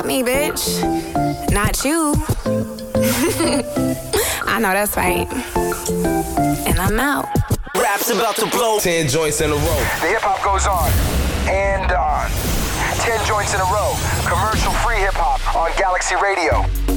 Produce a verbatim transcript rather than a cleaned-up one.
me, bitch. Not you. I know that's right. And I'm out. Rap's about to blow. Ten joints in a row. The hip-hop goes on and on. Ten joints in a row. Commercial-free hip-hop on Galaxy Radio.